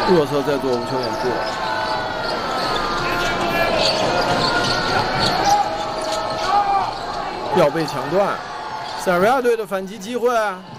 右侧在做无球掩护。要被抢断，塞尔维亚队的反击机会。